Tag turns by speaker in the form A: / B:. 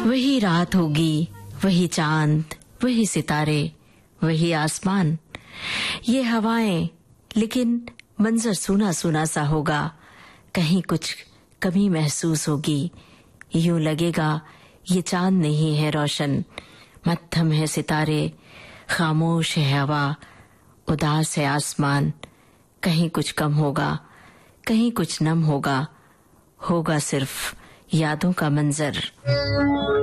A: वही रात होगी, वही चांद, वही सितारे, वही आसमान, ये हवाएं, लेकिन मंजर सूना सूना सा होगा। कहीं कुछ कमी महसूस होगी। यूं लगेगा ये चांद नहीं है रोशन, मत्थम है सितारे, खामोश है हवा, उदास है आसमान। कहीं कुछ कम होगा, कहीं कुछ नम होगा, होगा सिर्फ यादों का मंजर।